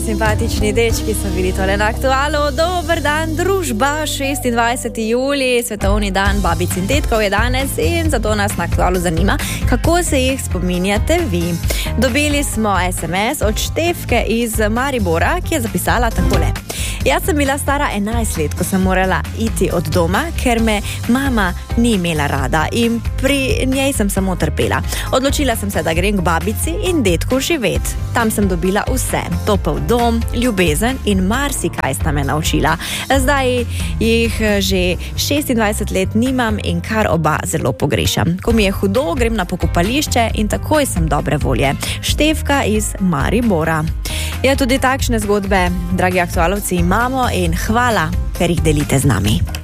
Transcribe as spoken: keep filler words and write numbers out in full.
simpatični dečki so bili tole na Aktualu. Dober dan, družba, šestindvajseti julij, svetovni dan babic in tetkov je danes in zato nas na Aktualu zanima, kako se jih spominjate vi. Dobili smo es em es od Štefke iz Maribora, ki je zapisala takole. Jaz sem bila stara enajst let, ko sem morala iti od doma, ker me mama ni imela rada in pri njej sem samo trpela. Odločila sem se, da grem k babici in detku živeti. Tam sem dobila vse, topel dom, ljubezen in marsikaj sta me naučila. Zdaj jih že šestindvajset let nimam in kar oba zelo pogrešam. Ko mi je hudo, grem na pokopališče in takoj sem dobre volje. Štefka iz Maribora. Ja, tudi takšne zgodbe, dragi aktualovci, imamo in hvala, ker jih delite z nami.